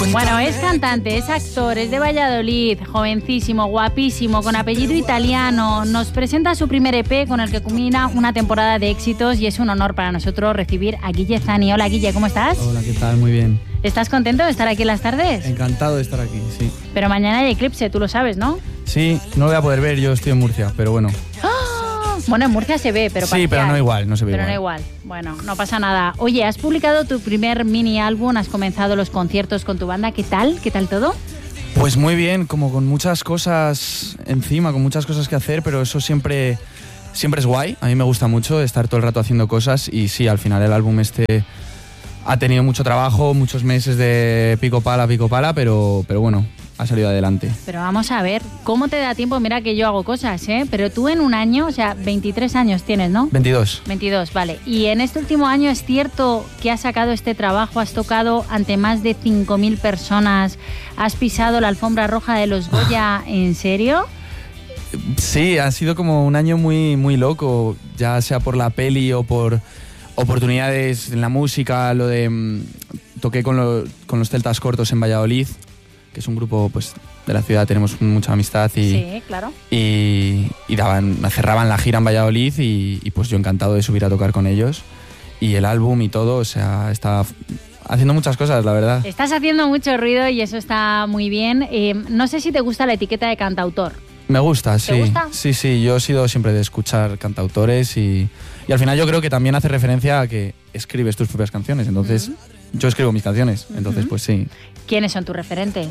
Bueno, es cantante, es actor, es de Valladolid, jovencísimo, guapísimo, con apellido italiano. Nos presenta su primer EP con el que culmina una temporada de éxitos y es un honor para nosotros recibir a Guille Zani. Hola Guille, ¿cómo estás? Hola, ¿qué tal? Muy bien. ¿Estás contento de estar aquí en las tardes? Encantado de estar aquí, sí. Pero mañana hay eclipse, tú lo sabes, ¿no? Sí, no lo voy a poder ver, yo estoy en Murcia, pero bueno. Bueno, en Murcia se ve, pero sí, pero no igual, no se ve pero igual. no igual. Bueno, no pasa nada. Oye, has publicado tu primer mini álbum, has comenzado los conciertos con tu banda. ¿Qué tal? ¿Qué tal todo? Pues muy bien, como con muchas cosas encima, con muchas cosas que hacer, pero eso siempre es guay. A mí me gusta mucho estar todo el rato haciendo cosas y sí, al final el álbum ha tenido mucho trabajo, muchos meses de pico pala, pero bueno, ha salido adelante. Pero vamos a ver, ¿cómo te da tiempo? Mira que yo hago cosas, ¿eh? Pero tú en un año, o sea, 23 años tienes, ¿no? 22. 22, vale. Y en este último año es cierto que has sacado este trabajo, has tocado ante más de 5.000 personas, has pisado la alfombra roja de los Goya, ¿en serio? Sí, ha sido como un año muy, muy loco, ya sea por la peli o por oportunidades en la música, toqué con los Celtas Cortos en Valladolid, que es un grupo pues de la ciudad, tenemos mucha amistad y, sí, claro. y cerraban la gira en Valladolid y pues yo encantado de subir a tocar con ellos y el álbum y todo, o sea, está haciendo muchas cosas, la verdad. Estás haciendo mucho ruido y eso está muy bien. No sé si te gusta la etiqueta de cantautor. Me gusta, sí. ¿Te gusta? Sí, yo he sido siempre de escuchar cantautores y al final yo creo que también hace referencia a que escribes tus propias canciones, entonces yo escribo mis canciones, entonces pues sí. ¿Quiénes son tus referentes?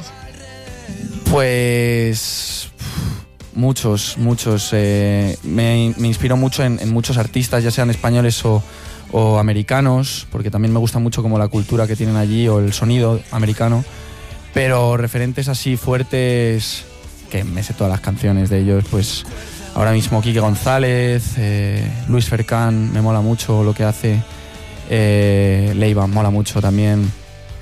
Pues muchos. Me inspiro mucho en muchos artistas, ya sean españoles o americanos, porque también me gusta mucho como la cultura que tienen allí o el sonido americano, pero referentes así fuertes, que me sé todas las canciones de ellos, pues ahora mismo Quique González, Luis Fercán, me mola mucho lo que hace, Leiva, mola mucho también,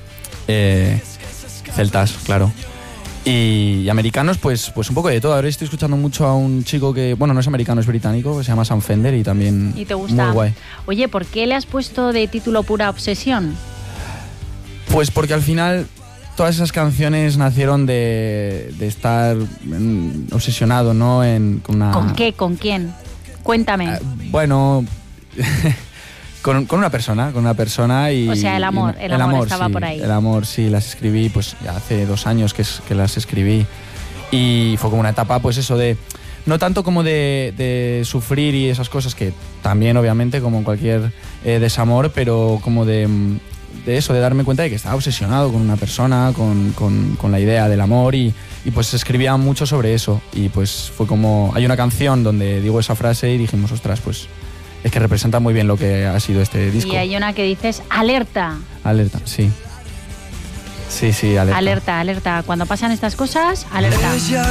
Celtas, claro. Y americanos, pues un poco de todo. Ahora estoy escuchando mucho a un chico que, bueno, no es americano, es británico, que se llama Sam Fender y también ¿Y te gusta? Muy guay. Oye, ¿por qué le has puesto de título Pura Obsesión? Pues porque al final todas esas canciones nacieron de estar obsesionado, ¿no? ¿Con qué? ¿Con quién? Cuéntame. Bueno, con una persona y... O sea, el amor estaba sí, por ahí. El amor, sí, las escribí pues ya hace 2 años que las escribí y fue como una etapa pues eso de... No tanto como de sufrir y esas cosas que también obviamente como en cualquier desamor, pero como de eso, de darme cuenta de que estaba obsesionado con una persona, con la idea del amor y pues escribía mucho sobre eso y pues fue como... Hay una canción donde digo esa frase y dijimos, ostras, pues es que representa muy bien lo que ha sido este disco. Y hay una que dices, alerta. Alerta, sí. Sí, alerta. Alerta. Cuando pasan estas cosas, alerta.